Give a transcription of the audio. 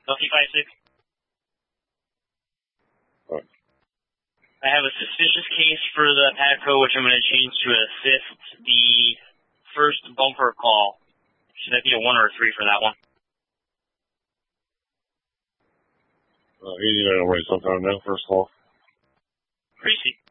LT56. What? I have a suspicious case for the PATCO, which I'm going to change to assist the first bumper call. Should that be a 1 or a 3 for that one? He's going to wait sometime now, first call. Appreciate